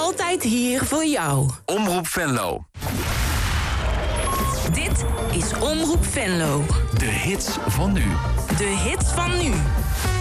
Altijd hier voor jou. Omroep Venlo. Dit is Omroep Venlo. De hits van nu. De hits van nu.